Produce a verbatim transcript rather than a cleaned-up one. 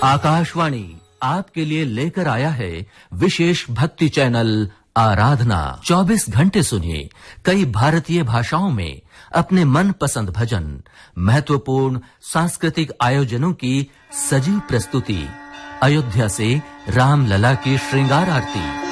आकाशवाणी आपके लिए लेकर आया है विशेष भक्ति चैनल आराधना। चौबीस घंटे सुनिए कई भारतीय भाषाओं में अपने मनपसंद भजन, महत्वपूर्ण सांस्कृतिक आयोजनों की सजीव प्रस्तुति, अयोध्या से रामलला की श्रृंगार आरती।